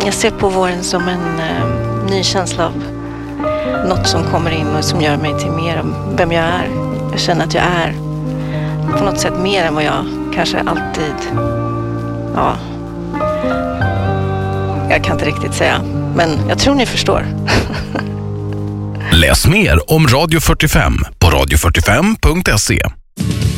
Jag ser på våren som en ny känsla av något som kommer in och som gör mig till mer av vem jag är. Jag känner att jag är på något sätt mer än vad jag kanske alltid... Ja, jag kan inte riktigt säga, men jag tror ni förstår. Läs mer om Radio 45 på radio45.se.